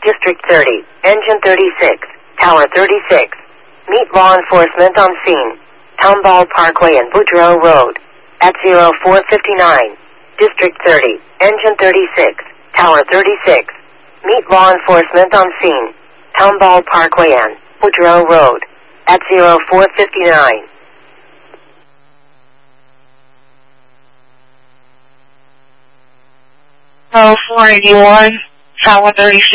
District 30, Engine 36, Tower 36. Meet law enforcement on scene. Tomball Parkway and Boudreaux Road. At 0459. District 30, Engine 36, Tower 36. Meet law enforcement on scene. Tomball Parkway and Boudreaux Road. At 0459. 0481, Tower 36.